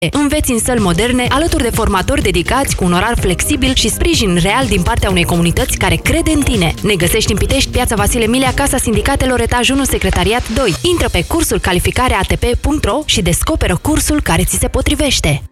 Înveți în săli moderne, alături de formatori dedicați cu un orar flexibil și sprijin real din partea unei comunități care crede în tine. Ne găsești în Pitești, Piața Vasile Milea, Casa Sindicatelor, etajul 1, Secretariat 2. Intră pe cursul calificare atp.ro și descoperă cursul care ți se potrivește.